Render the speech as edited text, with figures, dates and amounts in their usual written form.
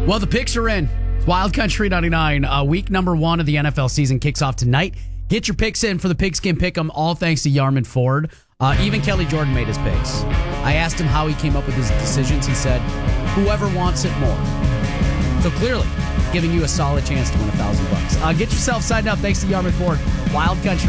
Well, the picks are in. Wild Country 99. Week number 1 of the NFL season kicks off tonight. Get your picks in for the Pigskin Pick'em, all thanks to Yarman Ford. Even Kelly Jordan made his picks. I asked him how he came up with his decisions. He said, whoever wants it more. So clearly, giving you a solid chance to win $1,000. Get yourself signed up. Thanks to Yarman Ford. Wild Country